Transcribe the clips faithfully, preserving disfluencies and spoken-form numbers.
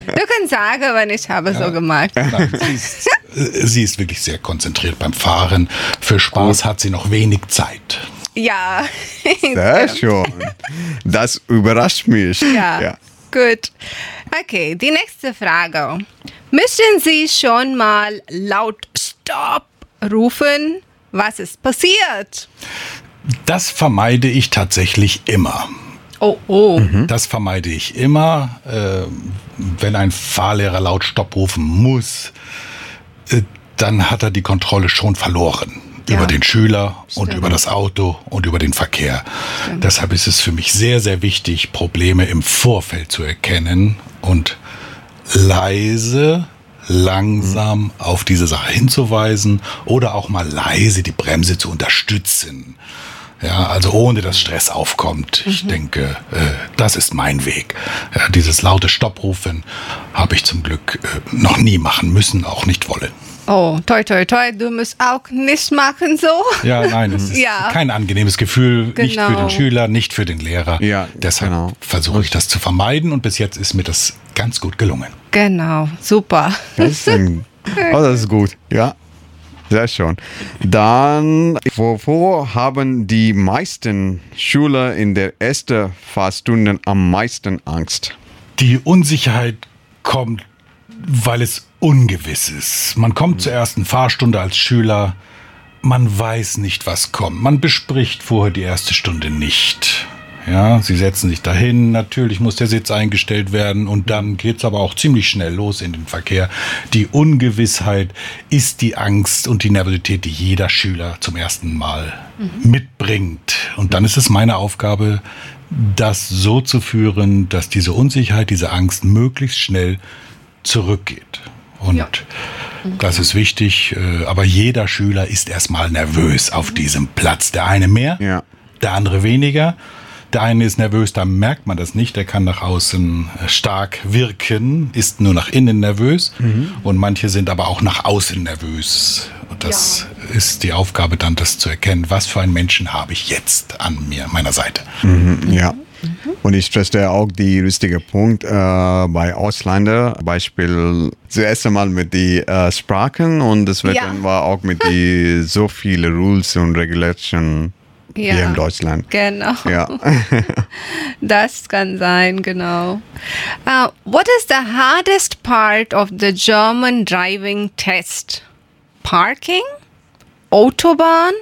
Du kannst sagen, wenn ich habe ja. so gemacht. Nein, sie, ist, sie ist wirklich sehr konzentriert beim Fahren. Für Spaß Gut. hat sie noch wenig Zeit. Ja. Sehr schön. Das überrascht mich. Ja. ja. Gut. Okay, die nächste Frage. Müssen Sie schon mal laut Stopp rufen? Was ist passiert? Das vermeide ich tatsächlich immer. Oh, oh. Mhm. Das vermeide ich immer. Äh, wenn ein Fahrlehrer laut Stopp rufen muss, äh, dann hat er die Kontrolle schon verloren. Ja. Über den Schüler Stimmt. und über das Auto und über den Verkehr. Stimmt. Deshalb ist es für mich sehr, sehr wichtig, Probleme im Vorfeld zu erkennen und leise, langsam mhm. auf diese Sache hinzuweisen oder auch mal leise die Bremse zu unterstützen. Ja, also ohne dass Stress aufkommt. Mhm. Ich denke, äh, das ist mein Weg. Ja, dieses laute Stopprufen habe ich zum Glück äh, noch nie machen müssen, auch nicht wollen. Oh, toi, toi, toi, du musst auch nicht machen so. Ja, nein, es ist ja. kein angenehmes Gefühl, genau. nicht für den Schüler, nicht für den Lehrer. Ja, Deshalb genau. versuche ich das zu vermeiden und bis jetzt ist mir das ganz gut gelungen. Genau, super. Das ist, ein, oh, das ist gut, ja. Sehr schön. Dann, wovor haben die meisten Schüler in der ersten Fahrstunde am meisten Angst? Die Unsicherheit kommt, weil es ungewiss ist. Man kommt mhm. zur ersten Fahrstunde als Schüler, man weiß nicht, was kommt. Man bespricht vorher die erste Stunde nicht. Ja, sie setzen sich dahin, natürlich muss der Sitz eingestellt werden und dann geht's aber auch ziemlich schnell los in den Verkehr. Die Ungewissheit ist die Angst und die Nervosität, die jeder Schüler zum ersten Mal mhm. mitbringt. Und dann ist es meine Aufgabe, das so zu führen, dass diese Unsicherheit, diese Angst möglichst schnell zurückgeht. Und ja. das ist wichtig, aber jeder Schüler ist erstmal nervös auf diesem Platz. Der eine mehr, ja. der andere weniger. Der eine ist nervös, da merkt man das nicht. Der kann nach außen stark wirken, ist nur nach innen nervös. Mhm. Und manche sind aber auch nach außen nervös. Und das ja. ist die Aufgabe dann, das zu erkennen. Was für einen Menschen habe ich jetzt an mir, meiner Seite? Mhm, ja. Mhm. Und ich verstehe auch die richtige Punkt äh, bei Ausländern. Beispiel zuerst einmal mit den äh, Sprachen und das wird ja. dann war auch mit die so viele Rules und Regulations. Ja, hier in Deutschland. Genau. Ja. Das kann sein, genau. Uh, what is the hardest part of the German driving test? Parking, Autobahn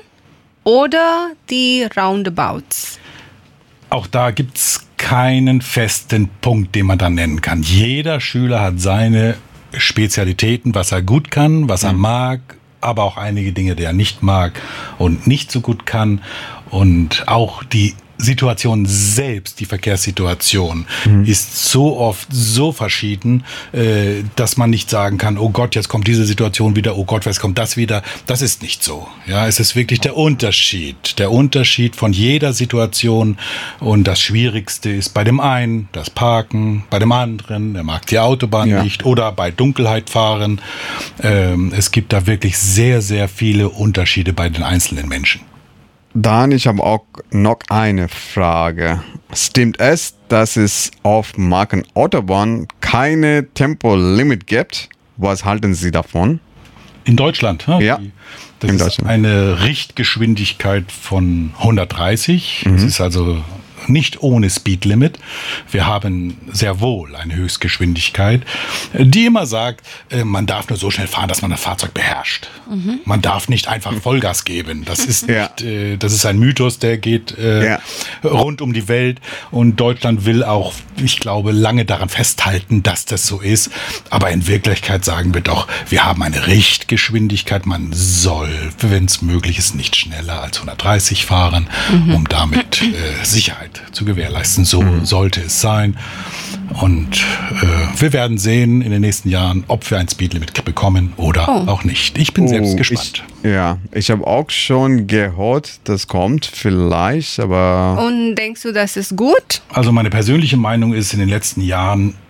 oder die Roundabouts? Auch da gibt es keinen festen Punkt, den man da nennen kann. Jeder Schüler hat seine Spezialitäten, was er gut kann, was er mhm. mag, aber auch einige Dinge, die er nicht mag und nicht so gut kann. Und auch die Situation selbst, die Verkehrssituation, mhm. ist so oft so verschieden, äh, dass man nicht sagen kann, oh Gott, jetzt kommt diese Situation wieder, oh Gott, jetzt kommt das wieder. Das ist nicht so. Ja, es ist wirklich der Unterschied. Der Unterschied von jeder Situation. Und das Schwierigste ist bei dem einen das Parken, bei dem anderen, der mag die Autobahn ja. nicht oder bei Dunkelheit fahren. Ähm, es gibt da wirklich sehr, sehr viele Unterschiede bei den einzelnen Menschen. Dann, ich habe auch noch eine Frage. Stimmt es, dass es auf Marken-Autobahn keine Tempolimit gibt? Was halten Sie davon? In Deutschland? Ne? Ja, das in ist Deutschland. Eine Richtgeschwindigkeit von hundertdreißig. Mhm. Das ist also nicht ohne Speedlimit. Wir haben sehr wohl eine Höchstgeschwindigkeit, die immer sagt, man darf nur so schnell fahren, dass man das Fahrzeug beherrscht. Mhm. Man darf nicht einfach Vollgas geben. Das ist, ja. nicht, das ist ein Mythos, der geht äh, ja. rund um die Welt. Und Deutschland will auch, ich glaube, lange daran festhalten, dass das so ist. Aber in Wirklichkeit sagen wir doch, wir haben eine Richtgeschwindigkeit. Man soll, wenn es möglich ist, nicht schneller als hundertdreißig fahren, mhm. um damit äh, Sicherheit zu gewährleisten. So mhm. sollte es sein. Und äh, wir werden sehen in den nächsten Jahren, ob wir ein Speedlimit bekommen oder oh. auch nicht. Ich bin oh, selbst gespannt. Ich, ja, ich habe auch schon gehört, das kommt vielleicht, aber... Und denkst du, das ist gut? Also meine persönliche Meinung ist, in den letzten Jahren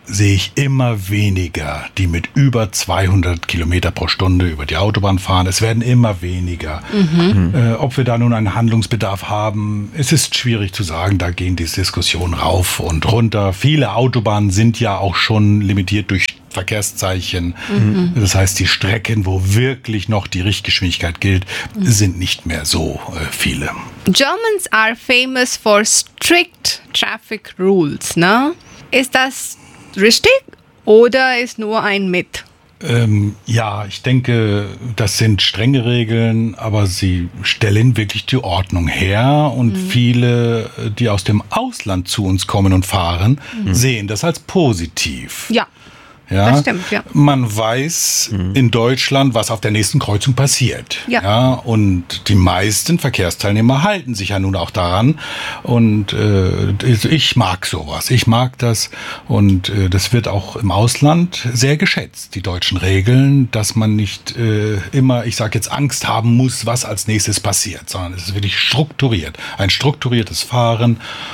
sehe ich immer weniger, die mit über zweihundert Kilometer pro Stunde über die Autobahn fahren. Es werden immer weniger. Mhm. Äh, ob wir da nun einen Handlungsbedarf haben, es ist schwierig zu sagen. Da gehen die Diskussionen rauf und runter. Viele Autobahnen sind ja auch schon limitiert durch Verkehrszeichen. Mhm. Das heißt, die Strecken, wo wirklich noch die Richtgeschwindigkeit gilt, mhm. sind nicht mehr so äh, viele. Germans are famous for strict traffic rules, ne? Ist das richtig oder ist nur ein Myth? Ähm, ja, ich denke, das sind strenge Regeln, aber sie stellen wirklich die Ordnung her und mhm. viele, die aus dem Ausland zu uns kommen und fahren, mhm. sehen das als positiv. Ja. Ja, das stimmt, ja. Man weiß mhm. in Deutschland, was auf der nächsten Kreuzung passiert. Ja. Ja, und die meisten Verkehrsteilnehmer halten sich ja nun auch daran. Und äh, ich mag sowas. Ich mag das. Und äh, das wird auch im Ausland sehr geschätzt, die deutschen Regeln, dass man nicht äh, immer, ich sage jetzt, Angst haben muss, was als nächstes passiert, sondern es ist wirklich strukturiert. Ein strukturiertes Fahren.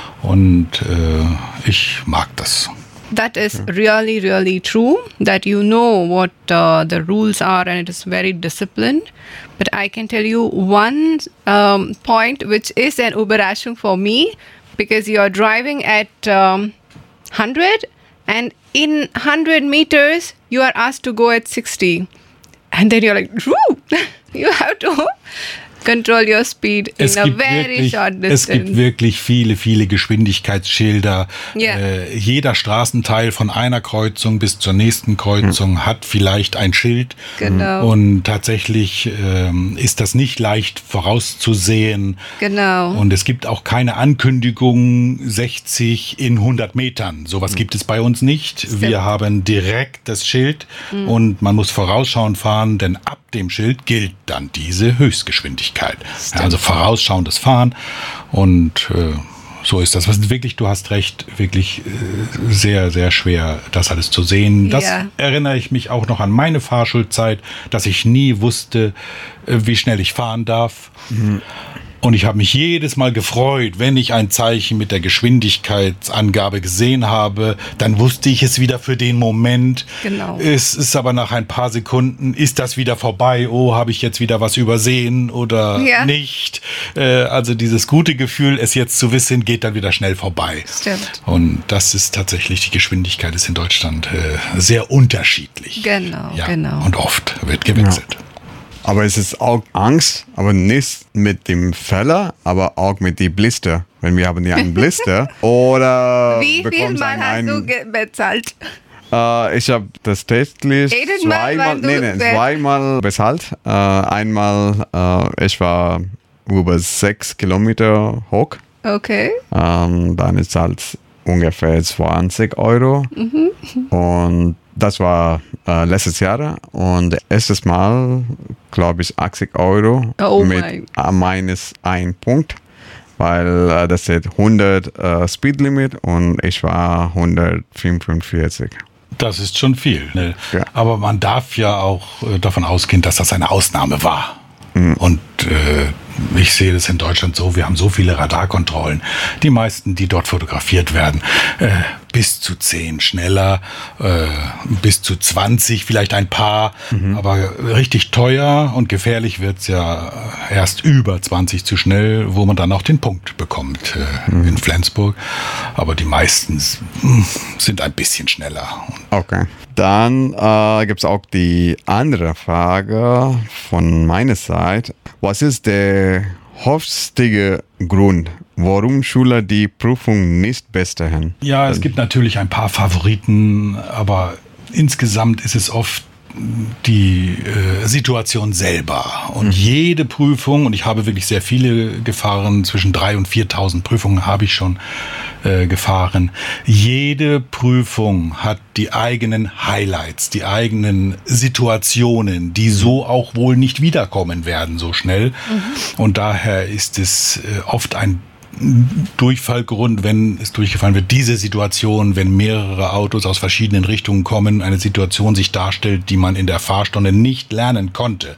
Und äh, ich mag das. That is really, really true, that you know what uh, the rules are and it is very disciplined. But I can tell you one um, point which is an Überraschung for me, because you are driving at um, one hundred and in one hundred meters you are asked to go at sixty. And then you're like, whoo, you have to control your speed in es a gibt very wirklich, short distance. Es gibt wirklich viele, viele Geschwindigkeitsschilder. Yeah. Äh, jeder Straßenteil von einer Kreuzung bis zur nächsten Kreuzung mhm. hat vielleicht ein Schild. Genau. Und tatsächlich ähm, ist das nicht leicht vorauszusehen. Genau. Und es gibt auch keine Ankündigung sechzig in hundert Metern. Sowas mhm. gibt es bei uns nicht. Stimmt. Wir haben direkt das Schild mhm. und man muss vorausschauend fahren, denn ab dem Schild gilt dann diese Höchstgeschwindigkeit. Ja, also vorausschauendes Fahren und äh, so ist das. Was ist wirklich, du hast recht, wirklich äh, sehr, sehr schwer, das alles zu sehen. Das ja. erinnere ich mich auch noch an meine Fahrschulzeit, dass ich nie wusste, äh, wie schnell ich fahren darf. Mhm. Und ich habe mich jedes Mal gefreut, wenn ich ein Zeichen mit der Geschwindigkeitsangabe gesehen habe, dann wusste ich es wieder für den Moment. Genau. Es ist aber nach ein paar Sekunden, ist das wieder vorbei? Oh, habe ich jetzt wieder was übersehen oder ja. nicht? Äh, also dieses gute Gefühl, es jetzt zu wissen, geht dann wieder schnell vorbei. Stimmt. Und das ist tatsächlich, die Geschwindigkeit ist in Deutschland äh, sehr unterschiedlich. Genau, ja, genau. Und oft wird gewechselt. Ja. Aber es ist auch Angst, aber nicht mit dem Fäller, aber auch mit den Blister. Wenn wir haben ja einen Blister oder wie viel Mal hast einen, du bezahlt? Äh, ich habe das täglich zweimal, nee, nee, zweimal bezahlt. Äh, einmal, äh, ich war über sechs Kilometer hoch. Okay. Ähm, dann ist halt ungefähr zwanzig Euro. Mhm. Und das war äh, letztes Jahr und erstes Mal, glaube ich, achtzig Euro oh mit äh, minus ein Punkt, weil äh, das ist hundert äh, Speedlimit und ich war hundertfünfundvierzig. Das ist schon viel. Ne? Ja. Aber man darf ja auch äh, davon ausgehen, dass das eine Ausnahme war. Mhm. Und äh, ich sehe das in Deutschland so, wir haben so viele Radarkontrollen. Die meisten, die dort fotografiert werden, äh, bis zu zehn schneller, äh, bis zu zwanzig, vielleicht ein paar. Mhm. Aber richtig teuer und gefährlich wird es ja erst über zwanzig zu schnell, wo man dann auch den Punkt bekommt äh, mhm. in Flensburg. Aber die meisten sind ein bisschen schneller. Okay. Dann äh, gibt es auch die andere Frage von meiner Seite. Was ist der häufigste Grund, warum Schüler die Prüfung nicht bestehen? Ja, es gibt natürlich ein paar Favoriten, aber insgesamt ist es oft die äh, Situation selber. Und mhm. jede Prüfung, und ich habe wirklich sehr viele gefahren, zwischen dreitausend und viertausend Prüfungen habe ich schon äh, gefahren. Jede Prüfung hat die eigenen Highlights, die eigenen Situationen, die so auch wohl nicht wiederkommen werden so schnell. Mhm. Und daher ist es äh, oft ein Durchfallgrund, wenn es durchgefallen wird. Diese Situation, wenn mehrere Autos aus verschiedenen Richtungen kommen, eine Situation sich darstellt, die man in der Fahrstunde nicht lernen konnte.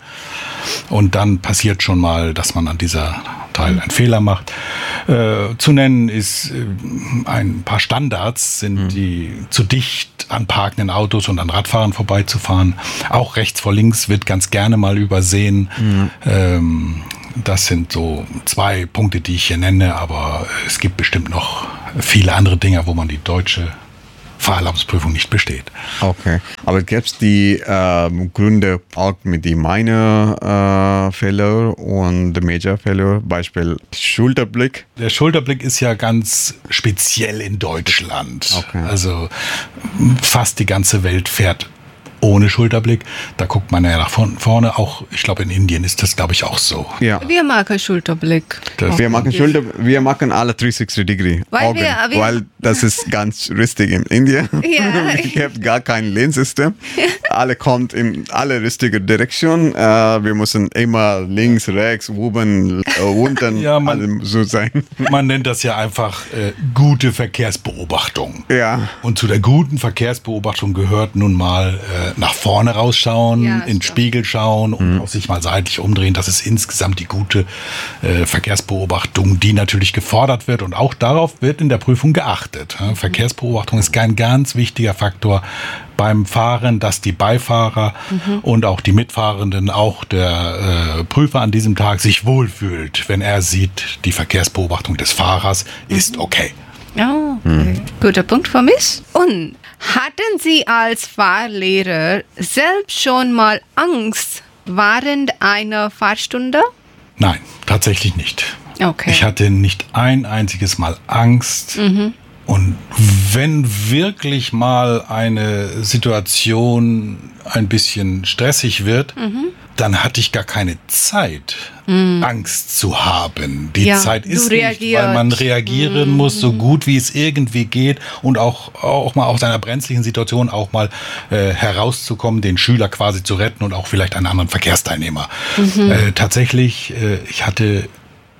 Und dann passiert schon mal, dass man an dieser Teil einen Fehler macht. Äh, zu nennen ist äh, ein paar Standards, sind mhm. die zu dicht an parkenden Autos und an Radfahrern vorbeizufahren. Auch rechts vor links wird ganz gerne mal übersehen. Mhm. Ähm, Das sind so zwei Punkte, die ich hier nenne, aber es gibt bestimmt noch viele andere Dinge, wo man die deutsche Fahrerlaubnisprüfung nicht besteht. Okay, aber gibt es die ähm, Gründe auch mit den Minor äh, Failure und Major Failure, Beispiel Schulterblick? Der Schulterblick ist ja ganz speziell in Deutschland. Okay. Also fast die ganze Welt fährt ohne Schulterblick. Da guckt man ja nach vorne. Auch, ich glaube, in Indien ist das, glaube ich, auch so. Ja. Wir machen Schulterblick. Das wir machen Schulter, wir machen alle dreihundertsechzig Degree weil, Augen, wir, wir weil das ist ganz richtig in Indien. Ja. Ich habe gar kein Lehnsystem. Alle kommen in alle richtige Direktion. Uh, wir müssen immer links, rechts, oben, unten, ja, man, so sein. Man nennt das ja einfach äh, gute Verkehrsbeobachtung. Ja. Und zu der guten Verkehrsbeobachtung gehört nun mal äh, nach vorne rausschauen, ja, in den Spiegel schauen und mhm. auch sich mal seitlich umdrehen. Das ist insgesamt die gute äh, Verkehrsbeobachtung, die natürlich gefordert wird. Und auch darauf wird in der Prüfung geachtet. Ja, Verkehrsbeobachtung ist ein ganz wichtiger Faktor beim Fahren, dass die Beifahrer mhm. und auch die Mitfahrenden, auch der äh, Prüfer an diesem Tag sich wohlfühlt, wenn er sieht, die Verkehrsbeobachtung des Fahrers mhm. ist okay. Oh, okay. Mhm. Guter Punkt für mich. Und hatten Sie als Fahrlehrer selbst schon mal Angst während einer Fahrstunde? Nein, tatsächlich nicht. Okay. Ich hatte nicht ein einziges Mal Angst. Mhm. Und wenn wirklich mal eine Situation ein bisschen stressig wird, mhm. dann hatte ich gar keine Zeit, mhm. Angst zu haben. Die ja, Zeit ist nicht, weil man reagieren mhm. muss, so gut wie es irgendwie geht und auch, auch mal aus einer brenzlichen Situation auch mal äh, herauszukommen, den Schüler quasi zu retten und auch vielleicht einen anderen Verkehrsteilnehmer. Mhm. Äh, tatsächlich, äh, ich hatte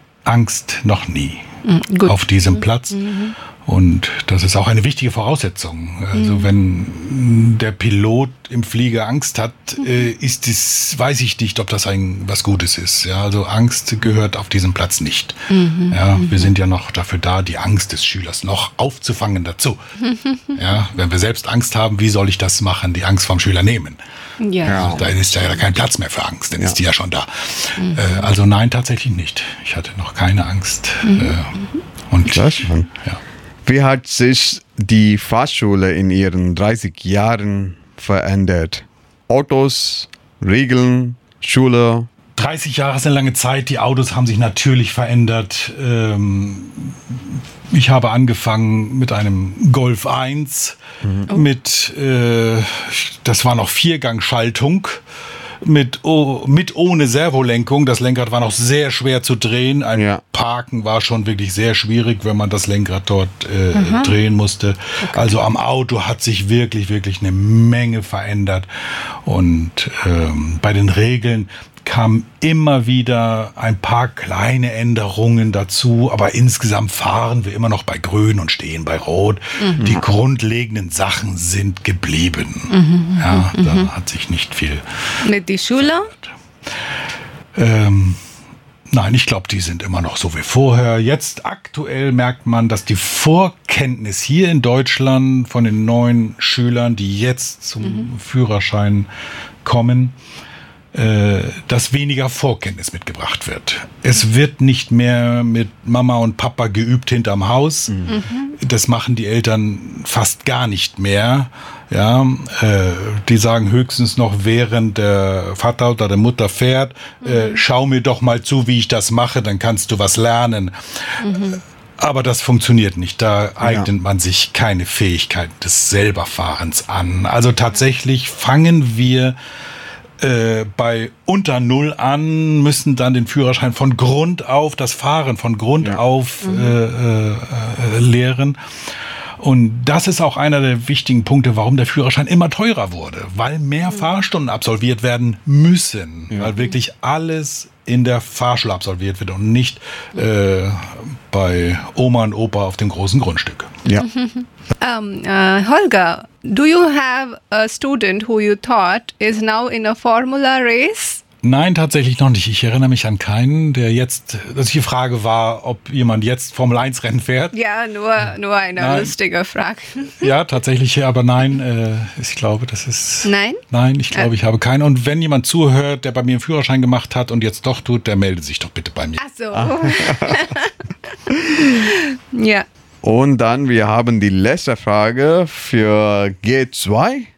Angst noch nie mhm. auf diesem mhm. Platz. Mhm. Und das ist auch eine wichtige Voraussetzung. Also mhm. wenn der Pilot im Flieger Angst hat, äh, ist es, weiß ich nicht, ob das ein was Gutes ist. Ja, also Angst gehört auf diesem Platz nicht. Mhm. Ja, mhm. wir sind ja noch dafür da, die Angst des Schülers noch aufzufangen dazu. Ja, wenn wir selbst Angst haben, wie soll ich das machen, die Angst vom Schüler nehmen? Ja. Ja, da ist ja kein Platz mehr für Angst, dann ja. ist die ja schon da. Mhm. Äh, also nein, tatsächlich nicht. Ich hatte noch keine Angst. Mhm. Äh, und das ja. Wie hat sich die Fahrschule in ihren dreißig Jahren verändert? Autos, Regeln, Schule? dreißig Jahre ist eine lange Zeit. Die Autos haben sich natürlich verändert. Ich habe angefangen mit einem Golf eins, mhm. mit, äh, das war noch Viergangschaltung. Mit, oh, mit ohne Servolenkung. Das Lenkrad war noch sehr schwer zu drehen. Ein ja. Parken war schon wirklich sehr schwierig, wenn man das Lenkrad dort äh, mhm. drehen musste. Okay. Also am Auto hat sich wirklich, wirklich eine Menge verändert. Und ähm, bei den Regeln kamen immer wieder ein paar kleine Änderungen dazu, aber insgesamt fahren wir immer noch bei Grün und stehen bei Rot. Mhm. Die grundlegenden Sachen sind geblieben. Mhm. Ja, da mhm. hat sich nicht viel. Mit die Schule? Ähm, nein, ich glaube, die sind immer noch so wie vorher. Jetzt aktuell merkt man, dass die Vorkenntnis hier in Deutschland von den neuen Schülern, die jetzt zum mhm. Führerschein kommen, dass weniger Vorkenntnis mitgebracht wird. Es wird nicht mehr mit Mama und Papa geübt hinterm Haus. Mhm. Das machen die Eltern fast gar nicht mehr. Ja, äh, die sagen höchstens noch, während der Vater oder der Mutter fährt, mhm. äh, schau mir doch mal zu, wie ich das mache, dann kannst du was lernen. Mhm. Aber das funktioniert nicht. Da eignet ja. man sich keine Fähigkeit des Selberfahrens an. Also tatsächlich fangen wir Äh, bei unter Null an, müssen dann den Führerschein von Grund auf, das Fahren von Grund ja. auf mhm. äh, äh, lehren. Und das ist auch einer der wichtigen Punkte, warum der Führerschein immer teurer wurde, weil mehr mhm. Fahrstunden absolviert werden müssen, ja. weil wirklich alles in der Fahrschule absolviert wird und nicht äh, bei Oma und Opa auf dem großen Grundstück. Ja. Um, uh, Holger, do you have a student who you thought is now in a Formula race? Nein, tatsächlich noch nicht. Ich erinnere mich an keinen, der jetzt, dass die Frage war, ob jemand jetzt Formel eins Rennen fährt. Ja, nur, nur eine Nein. lustige Frage. Ja, tatsächlich, aber nein, äh, ich glaube, das ist... Nein? Nein, ich glaube, ich habe keinen. Und wenn jemand zuhört, der bei mir einen Führerschein gemacht hat und jetzt doch tut, der meldet sich doch bitte bei mir. Ach so. Ja. Und dann, wir haben die letzte Frage für G zwei.